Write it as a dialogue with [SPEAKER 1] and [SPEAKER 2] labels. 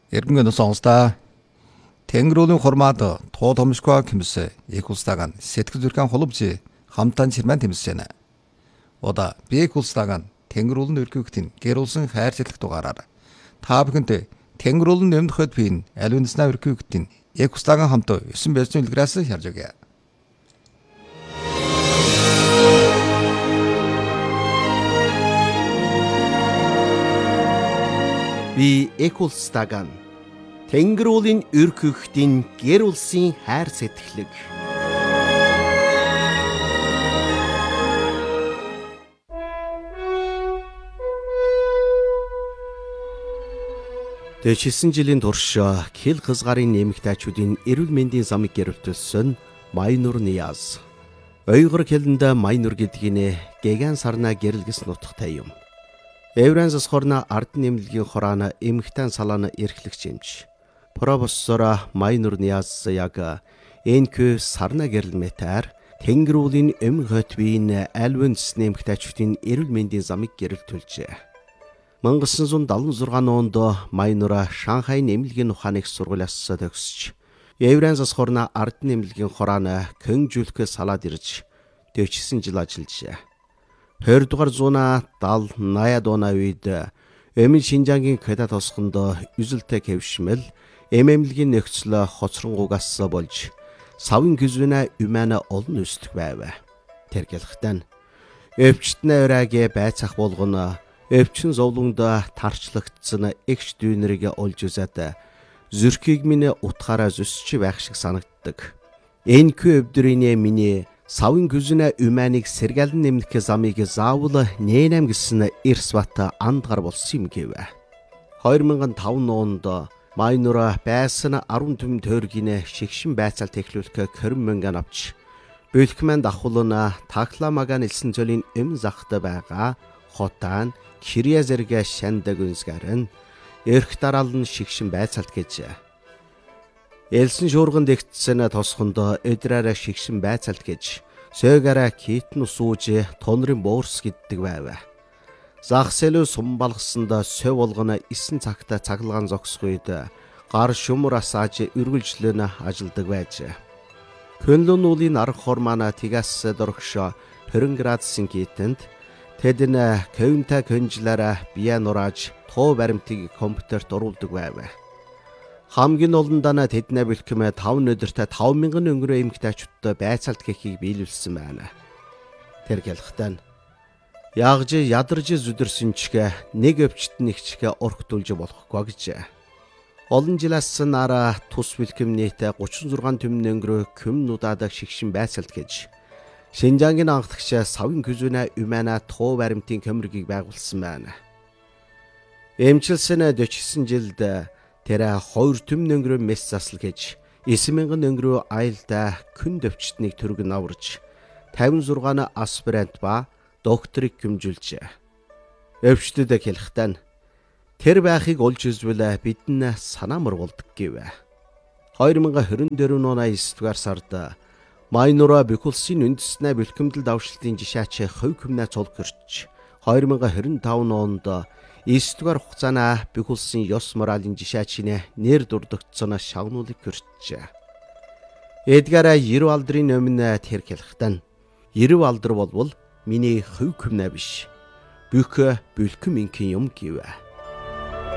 [SPEAKER 1] Эргэн сонсдаа Тэнгэрүүлийн хурмаад туу томшгүй хэмсэ их улстаган сэтгэл зүрхэн холбож хамтан чирмэн тэмсэж байна. Ода би их улстаган Тэнгэрүүлийн өргөөгтийн гэрүүлсэн хайрцаглах дугаараар та бүхэнд Тэнгэрүүлийн нэмдэхэд бийн аль үнэснээ өргөөгтийн их улстаган хамт 9 байцны үлгэрээс харж өгье.
[SPEAKER 2] Би их улстаган Тэнгэрүүлийн өргөөгтийн гэр улсын хайр сэтгэлэг. Дэвшилсэн жилийн турш хил хязгаарын нэмэгтэйчүүдийн эрүүл мэндийн замыг гэрэлтүүлсэн Майнур Ниаз. Ойгор хэлэнд Майнур гэдгийг гэгэн сарна гэрэлгэс нутагтай юм. Еврен засхорна ард нэмлэгийн хораана эмхтэн салаана эрхлэгч юмч. Профессор Майнур Ниаз яг энхүү сарна гэрэлмэтээр Тэнгэрүүлийн хотбийн альвэнс нэмэгтэйчүүдийн эрүүл мэндийн замыг гэрэлтүүлжээ. 1976 онд Майнура Шанхай нэмлэгийн ухааныг сургуулиас төгсөж, Еврен засхорна ард нэмлэгийн хораана Көнжүүлэх салаад ирж 49 жил ажиллажээ. 20 дугаар зууна 70-80 оны үед Эмин Шинжангийн Кэдэ тосгонд үзэлтэй хэвшмэл эмэмлэгийн нөхцөл хоцронгугаас болж савын гүзвэнэ юмана олон өсдөг байв. Тэргэлхтэн өвчтнэ өраагээ байцах болгоно өвчин зовлонд тарчлагдсан эгч дүүнэрийг олж үзээд зүрхийг минь утгаараа зүсч байх шиг санагддаг. Энэхүү өвдрийн миний савын гүзэнэ юманыг сэргэлэн нэмэх замыг заавал нэнэм гэсэн эрс бат андгар болсон юм гэв. 2005 онд Майнура байсан 10 төм тойргийн шигшин байцаалт эхлүүлэх 20 мянган авч бэлхмэн давхуулна такламага нэлсэн зөлийн эм захта байгаа хотаан Кирия зэрэг шандаг үнсгэрэн эрх дараалн шигшин байцаалт гэж. Элсэн шуурганд игтсэн тосхонд өдраараа шигшин байцаалт гэж сөөгаараа китн сууж тонрын боорс гэддэг байв. Захсэлүү сум балгасанд сөв болгоно 9 цагта цаглаган зогсох үед гар шумур асааж үргэлжлэн ажилдаг байж. Көнлөн уулын арга хормана тигас дөргшо 20 градусын китэнд тэдэн көвнта көнжлаараа бие нурааж туу баримтыг компьютерт оруулдаг байв. Хамгийн олондоо тэднээ бэлхэмэ 5 өдөртөө 5000 өнгөрөө эмэгтэйчүүдтэй байцаалт хийхийг биелүүлсэн байна. Тэр гэлхтэн ягж ядарж зүдэрсэн чигэ нэг өвчт нэгчгэ орхитуулж болохгүй гэж. Олон жилээс нараа тус бэлхэм нийтээ 36 төмн өнгөрөө көмнуудад шигшин байцаалт гэж Шинжангийн анхдагч савын гүзвэнэ юмана туу баримтын көмөргийг байгуулсан байна. Эмчилсэн 49 жилд тэр 2 төмн өнгөрөө мэс засал гэж 9000 өнгөрөө айлда күн өвчтнийг төрөг наварж 56 аспирант ба докторыг гүмжүүлжээ. Өвчтөд хэлэхдээ тэр байхыг олж үзвэл бидэн санаа мөргөлдөг гэв. 2024 оны 9 дугаар сард Майнура Бикулсын үндэснээ бэлхэмдэл давшилтын жишээч хувь хүмнээ цулгэрч 2025 онд 9 дугаар хугацаана Бикулсын ёс моралын жишээчнээ нэр дурдгдсан шагнуулыг хүрчээ. Эдгара 90 алдрын өмнө тэр хэлэхдээ 90 алдар болвол миний хувь хүмнээ биш. Бүх бэлхэм ингийн юм гэв.